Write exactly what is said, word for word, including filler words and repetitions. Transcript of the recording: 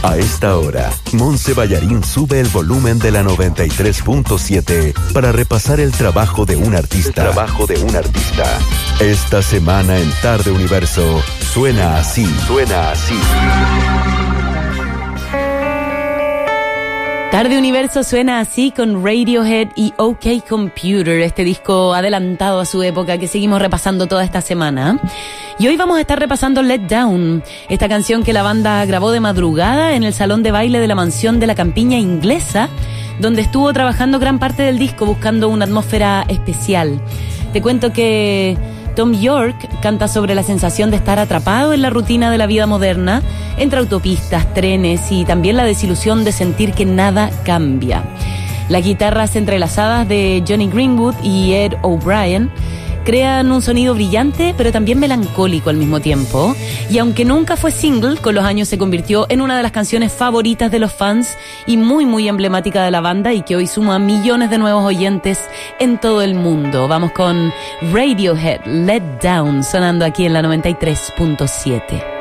A esta hora, Monse Ballarín sube el volumen de la noventa y tres punto siete para repasar el trabajo de un artista. El trabajo de un artista. Esta semana en Tarde Universo, suena así. Suena así. Tarde Universo suena así con Radiohead y OK Computer, este disco adelantado a su época que seguimos repasando toda esta semana. Y hoy vamos a estar repasando Let Down, esta canción que la banda grabó de madrugada en el salón de baile de la mansión de la campiña inglesa, donde estuvo trabajando gran parte del disco buscando una atmósfera especial. Te cuento que Thom Yorke canta sobre la sensación de estar atrapado en la rutina de la vida moderna, entre autopistas, trenes y también la desilusión de sentir que nada cambia. Las guitarras entrelazadas de Johnny Greenwood y Ed O'Brien crean un sonido brillante pero también melancólico al mismo tiempo, y aunque nunca fue single, con los años se convirtió en una de las canciones favoritas de los fans y muy muy emblemática de la banda, y que hoy suma millones de nuevos oyentes en todo el mundo. Vamos con Radiohead, Let Down, sonando aquí en la noventa y tres punto siete.